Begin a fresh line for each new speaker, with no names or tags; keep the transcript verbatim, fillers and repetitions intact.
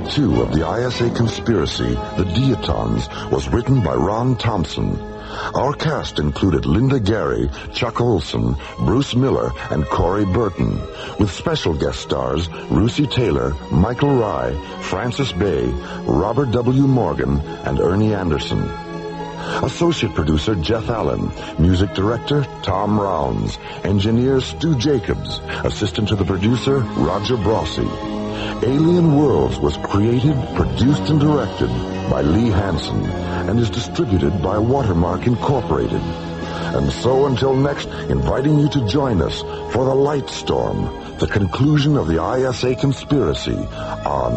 two of the I S A Conspiracy, The Diatons, was written by Ron Thompson. Our cast included Linda Gary, Chuck Olson, Bruce Miller, and Corey Burton, with special guest stars Russi Taylor, Michael Rye, Francis Bay, Robert W. Morgan, and Ernie Anderson. Associate producer Jeff Allen, music director Tom Rounds, engineer Stu Jacobs, assistant to the producer Roger Brossi. Alien Worlds was created, produced, and directed by Lee Hansen and is distributed by Watermark Incorporated. And so until next, inviting you to join us for The Light Storm, the conclusion of the I S A Conspiracy on